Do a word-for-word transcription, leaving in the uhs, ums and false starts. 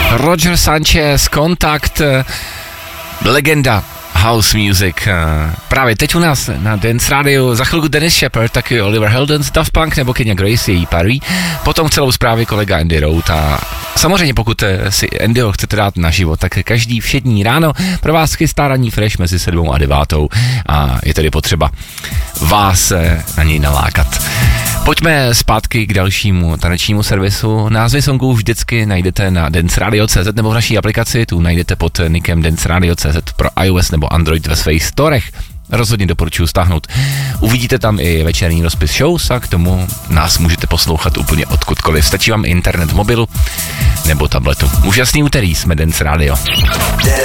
Roger Sanchez, Kontakt, legenda house music. Právě teď u nás na Dance Radio, za chvilku Dennis Shepard, taky Oliver Heldens, Daft Punk nebo Kenya Grace, její Paris, potom celou zprávy kolega Andy Road a samozřejmě pokud si Andyho chcete dát na život, tak každý všední ráno pro vás chystá ranní fresh mezi sedmou a devátou a je tedy potřeba vás na něj nalákat. Pojďme zpátky k dalšímu tanečnímu servisu. Názvy songů vždycky najdete na danceradio tečka cé zet nebo v naší aplikaci, tu najdete pod nickem danceradio tečka cé zet pro iOS nebo Android ve svých storech. Rozhodně doporučuji stáhnout. Uvidíte tam i večerní rozpis shows a k tomu nás můžete poslouchat úplně odkudkoliv. Stačí vám internet v mobilu nebo tabletu. Úžasný úterý, jsme Dance Radio.